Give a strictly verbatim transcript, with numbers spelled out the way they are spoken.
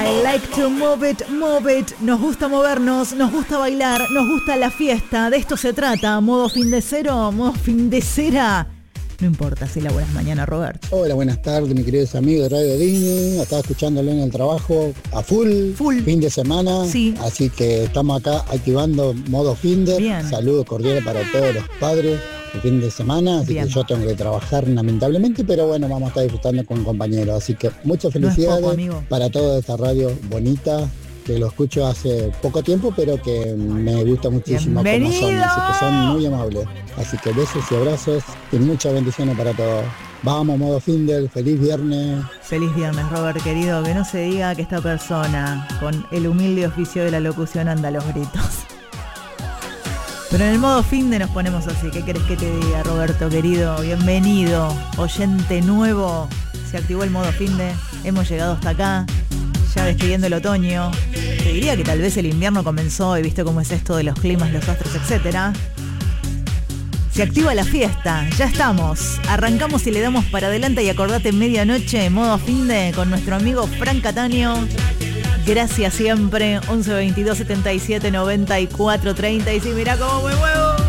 I like to move it, move it. Nos gusta movernos, nos gusta bailar, nos gusta la fiesta. De esto se trata. Modo fin de cero, modo fin de cera. No importa si la buenas mañanas, Roberto. Hola, buenas tardes, mis queridos amigos de Radio Disney. Estaba escuchándolo en el trabajo a full. Full. Fin de semana. Sí. Así que estamos acá activando modo fin de. Bien. Saludos cordiales para todos los padres. El fin de semana, así Bien. que yo tengo que trabajar lamentablemente, pero bueno, vamos a estar disfrutando con compañeros. Así que muchas No es felicidades poco, amigo. para toda esta radio bonita, que lo escucho hace poco tiempo, pero que me gusta muchísimo como son, ¡Bienvenido! así que son muy amables. Así que besos y abrazos y muchas bendiciones para todos. Vamos, modo Finder, feliz viernes. Feliz viernes, Robert, querido. Que no se diga que esta persona, con el humilde oficio de la locución, anda a los gritos. Pero en el modo fin de nos ponemos así. ¿Qué querés que te diga, Roberto, querido? Bienvenido, oyente nuevo. Se activó el modo fin de. Hemos llegado hasta acá, ya despidiendo el otoño. Te diría que tal vez el invierno comenzó y viste cómo es esto de los climas, los astros, etcétera. Se activa la fiesta, ya estamos. Arrancamos y le damos para adelante y acordate medianoche, modo fin de con nuestro amigo Frank Cataño. Gracias siempre, once veintidós setenta y siete noventa y cuatro treinta y seis. Mirá cómo me muevo.